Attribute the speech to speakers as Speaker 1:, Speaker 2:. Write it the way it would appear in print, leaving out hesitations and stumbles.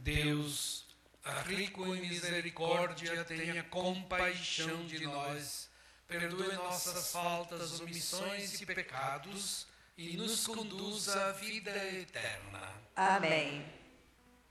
Speaker 1: Deus, rico em misericórdia, tenha compaixão de nós, perdoe nossas faltas, omissões e pecados e nos conduza à vida eterna.
Speaker 2: Amém.